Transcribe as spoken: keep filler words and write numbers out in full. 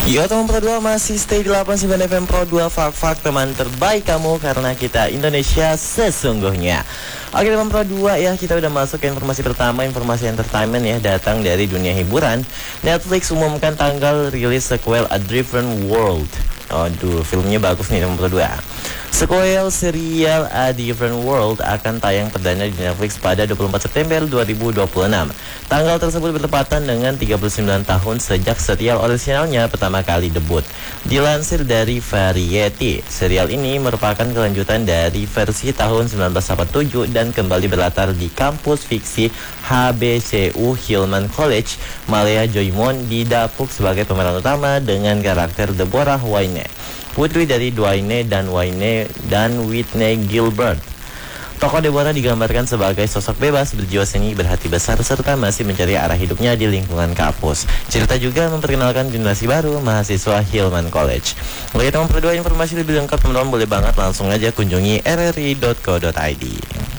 Yo teman Pro dua masih stay di delapan puluh sembilan F M Pro dua, Fak-Fak teman terbaik kamu karena kita Indonesia sesungguhnya. Oke teman Pro dua ya, kita udah masuk ke informasi pertama, informasi entertainment ya, datang dari dunia hiburan. Netflix umumkan tanggal rilis sequel A Different World. Aduh, filmnya bagus nih teman Pro dua. Sequel serial A Different World akan tayang perdana di Netflix pada dua puluh empat September dua ribu dua puluh enam. Tanggal tersebut bertepatan dengan tiga puluh sembilan tahun sejak serial orisinalnya pertama kali debut. Dilansir dari Variety, serial ini merupakan kelanjutan dari versi tahun sembilan belas delapan puluh tujuh dan kembali berlatar di kampus fiksi H B C U Hillman College. Malaya Joymon didapuk sebagai pemeran utama dengan karakter Deborah Wayne, putri dari Dwayne dan Wayne dan Whitney Gilbert. Tokoh Deborah digambarkan sebagai sosok bebas, berjiwa seni, berhati besar, serta masih mencari arah hidupnya di lingkungan kampus. Cerita juga memperkenalkan generasi baru mahasiswa Hillman College. Bagi teman Pro dua informasi lebih lengkap, teman-teman boleh banget langsung aja kunjungi r r i dot co dot i d.